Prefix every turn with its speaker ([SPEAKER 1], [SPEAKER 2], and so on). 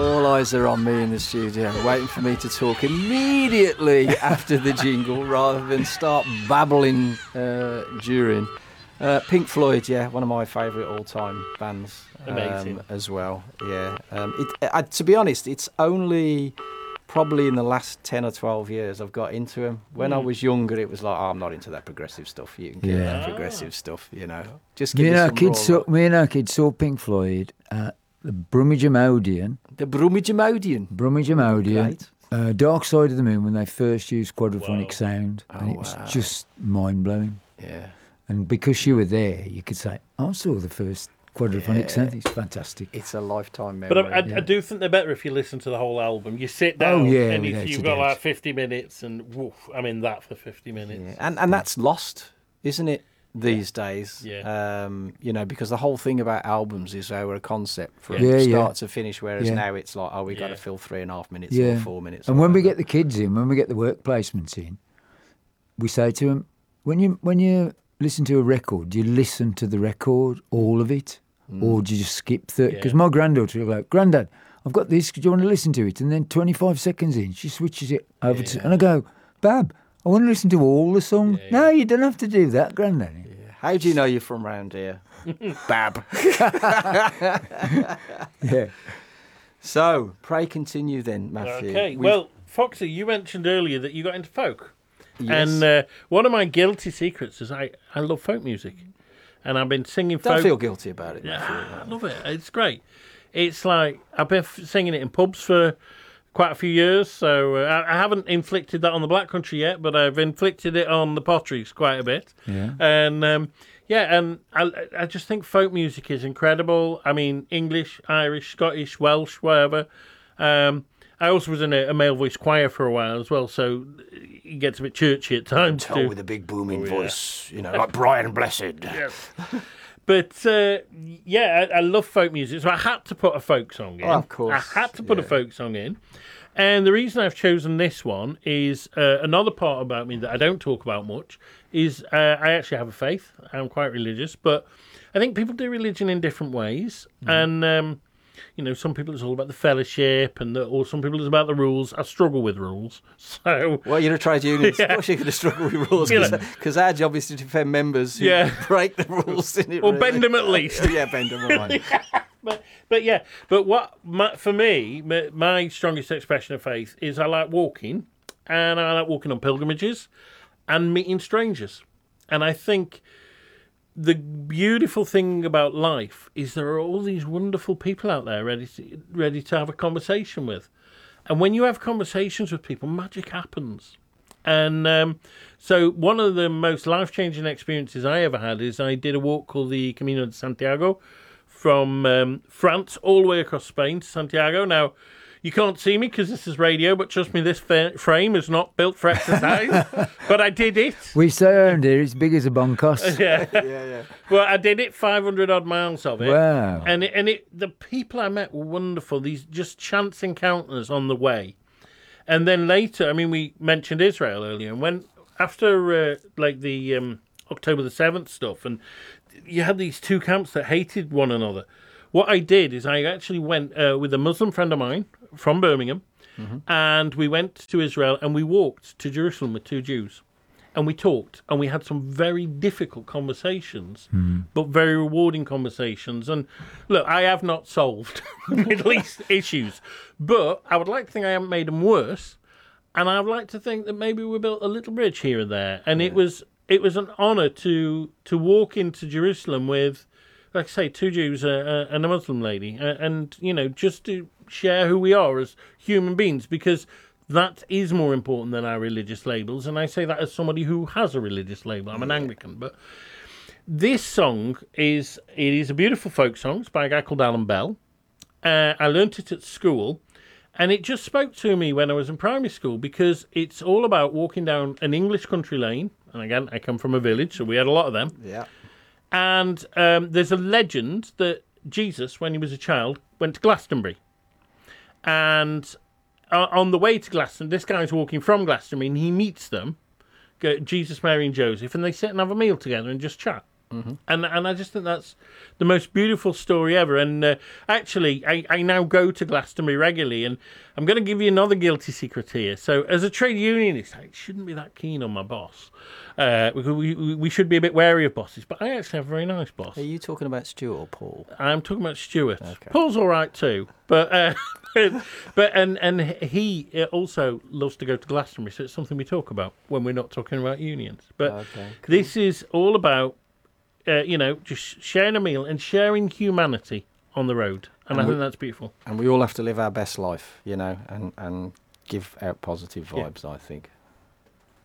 [SPEAKER 1] All eyes are on me in the studio, waiting for me to talk immediately after the jingle rather than start babbling during. Pink Floyd, yeah, one of my favourite all-time bands.
[SPEAKER 2] Amazing.
[SPEAKER 1] As well, yeah. To be honest, it's only probably in the last 10 or 12 years I've got into them. When I was younger, it was like, I'm not into that progressive stuff. You can get that progressive stuff, you know. Just give me some
[SPEAKER 3] me and our kids saw Pink Floyd at the Brummagem Odeon.
[SPEAKER 1] The Brummagem Odeon.
[SPEAKER 3] Great. Dark Side of the Moon, when they first used quadraphonic sound. And it was just mind-blowing.
[SPEAKER 1] Yeah.
[SPEAKER 3] And because you were there, you could say, I saw the first quadraphonic sound. It's fantastic.
[SPEAKER 1] It's a lifetime memory.
[SPEAKER 2] But I do think they're better if you listen to the whole album. You sit down and you've got like 50 minutes and woof, I'm in that for 50 minutes.
[SPEAKER 1] Yeah. And that's lost, isn't it, these days?
[SPEAKER 2] Yeah.
[SPEAKER 1] You know, because the whole thing about albums is they were a concept from start to finish, whereas now it's like, we got to fill 3.5 minutes or 4 minutes.
[SPEAKER 3] And when we get the kids in, when we get the work placements in, we say to them, when you listen to a record, do you listen to the record, all of it? Or do you just skip 30? Because my granddaughter will go, like, Grandad, I've got this, do you want to listen to it? And then 25 seconds in, she switches it over to... And I go, Bab, I want to listen to all the songs. No, you don't have to do that, Grandad.
[SPEAKER 1] Yeah. How do you know you're from round here? Bab.
[SPEAKER 3] Yeah.
[SPEAKER 1] So, pray continue then, Matthew.
[SPEAKER 2] Okay, well, Foxy, you mentioned earlier that you got into folk.
[SPEAKER 1] Yes.
[SPEAKER 2] And one of my guilty secrets is I love folk music. And I've been singing folk.
[SPEAKER 1] Don't feel guilty about it, Matthew.
[SPEAKER 2] I love it. It's great. It's like, I've been singing it in pubs for quite a few years, so I haven't inflicted that on the Black Country yet, but I've inflicted it on the Potteries quite a bit.
[SPEAKER 3] Yeah.
[SPEAKER 2] And, and I just think folk music is incredible. I mean, English, Irish, Scottish, Welsh, whatever. I also was in a male voice choir for a while as well, so it gets a bit churchy at times.
[SPEAKER 1] With a big booming voice, you know, like Brian Blessed.
[SPEAKER 2] Yes. But, I love folk music, so I had to put a folk song in.
[SPEAKER 1] Oh, of course.
[SPEAKER 2] I had to put a folk song in. And the reason I've chosen this one is another part about me that I don't talk about much is I actually have a faith. I'm quite religious, but I think people do religion in different ways. Mm-hmm. And, some people it's all about the fellowship, or some people it's about the rules. I struggle with rules. So,
[SPEAKER 1] well, you're a trade union. Of course you're going to struggle with rules because our job is to defend members who break the rules.
[SPEAKER 2] Or bend them at least.
[SPEAKER 1] Bend them right.
[SPEAKER 2] But for me, my strongest expression of faith is I like walking, and I like walking on pilgrimages and meeting strangers. And I think the beautiful thing about life is there are all these wonderful people out there ready to have a conversation with. And when you have conversations with people, magic happens. And so one of the most life-changing experiences I ever had is I did a walk called the Camino de Santiago from France all the way across Spain to Santiago. Now, you can't see me because this is radio, but trust me, this frame is not built for exercise. But I did it.
[SPEAKER 3] We say around here, it's big as a bonkos.
[SPEAKER 2] Yeah. Well, I did it 500 odd miles of it.
[SPEAKER 3] Wow.
[SPEAKER 2] And the people I met were wonderful. These just chance encounters on the way. And then later, I mean, we mentioned Israel earlier, and after the October the 7th stuff, and you had these two camps that hated one another. What I did is I actually went with a Muslim friend of mine from Birmingham, and we went to Israel and we walked to Jerusalem with two Jews. And we talked, and we had some very difficult conversations, but very rewarding conversations. And look, I have not solved Middle East issues, but I would like to think I haven't made them worse. And I would like to think that maybe we built a little bridge here and there. And it was an honour to walk into Jerusalem with, like I say, two Jews and a Muslim lady, and just to share who we are as human beings, because that is more important than our religious labels. And I say that as somebody who has a religious label. I'm an Anglican, but this song is a beautiful folk song. It's by a guy called Alan Bell. I learnt it at school, and it just spoke to me when I was in primary school, because it's all about walking down an English country lane. And again, I come from a village, so we had a lot of them.
[SPEAKER 1] Yeah.
[SPEAKER 2] And there's a legend that Jesus, when he was a child, went to Glastonbury. And on the way to Glastonbury, this guy's walking from Glastonbury, and he meets them, Jesus, Mary and Joseph, and they sit and have a meal together and just chat. And I just think that's the most beautiful story ever. And actually, I now go to Glastonbury regularly, and I'm going to give you another guilty secret here. So, as a trade unionist, I shouldn't be that keen on my boss. We should be a bit wary of bosses, but I actually have a very nice boss.
[SPEAKER 1] Are you talking about Stuart or Paul?
[SPEAKER 2] I'm talking about Stuart.
[SPEAKER 1] Okay.
[SPEAKER 2] Paul's all right too, but he also loves to go to Glastonbury, so it's something we talk about when we're not talking about unions. But this is all about just sharing a meal and sharing humanity on the road, and I think that's beautiful.
[SPEAKER 1] And we all have to live our best life, and give out positive vibes. I think.